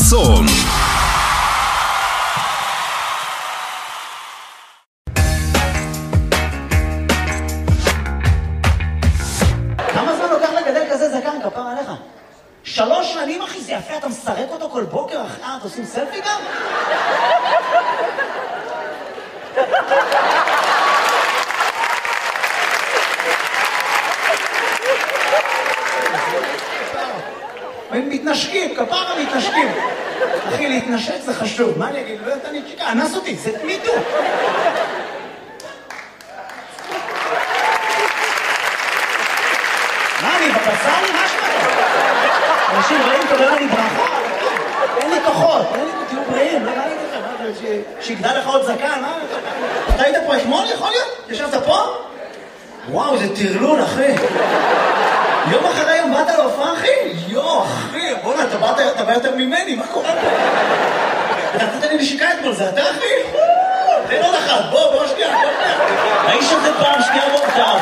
חסון. כמה זמן לוקח לגדל כזה זקן, כפר עליך? 3 שנים, אחי, זה יפה, אתה מסרק אותו כל בוקר, אחי, אתה עושים סלפי גם? הם מתנשקים, כפרה מתנשקים. אחי, להתנשק זה חשוב. מה אני אגיד? לא יודעת, אני צ'יקה, אנס אותי, זה מיטו. מה, אני בבצל? מה שלך? אנשים רעים תודה לי ברכה. אין לי כוחות, תהיו בריאים, לא ראיתי לכם, שיגדל לך עוד זקן, מה? אתה היית פה אתמול, יכול להיות? ישבת פה? וואו, זה טרלול, אחי. יום אחרי יום באת להופעה, אחי? יו, אחי, בוא'נה, אתה בא יותר ממני, מה קורה פה? אתה נתת לי נשיקה אתמול, זה אתה, אחי? תן עוד אחת, בוא שנייה, האיש הזה פעם שנייה מורכב.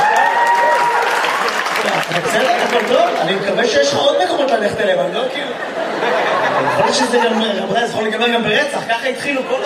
אתה בסדר, הכל טוב? אני מקווה שיש לך עוד מקומות ללכת אליהם, אני לא כאילו... יכול להיות שזה גם, זה יכול להיגמר גם ברצח, ככה התחילו כל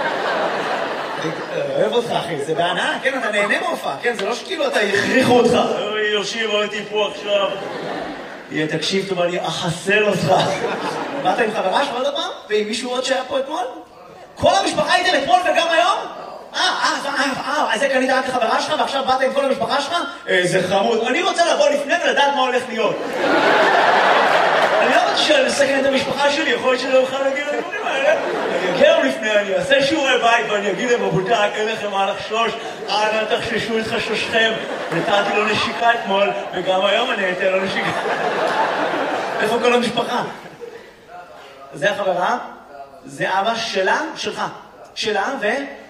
אוהב אותך, אחי, זה בהנאה, כן, אתה נהנה מהופעה, כן, זה לא שכאילו אתה הכריחו אותך. אוי, יושיב, הייתי פה עכשיו. תקשיב טוב, אני אחסל אותך. באת עם חברה שלך עוד הפעם? ועם מישהו עוד שהיה פה אתמול? כל המשפחה הייתם אתמול וגם היום? אז זה קנית רק לחברה שלך ועכשיו באת עם כל המשפחה שלך? זה חמוד. אני רוצה לבוא לפני ולדעת מה הולך להיות. אני לא רוצה לסכן את המשפחה שלי, יכול להיות שאני לא אוכל להגיד לדברים האלה. אני אגיע לפני, אני אעשה שיעורי בית ואני אגיד להם, רבותיי, אין לכם מה לחשוש, אנא תחששו את חששכם. נתתי לו נשיקה אתמול, וגם היום אני אתן לו נשיקה. איפה כל המשפחה? זה החברה, זה אבא שלה, שלך. שלה,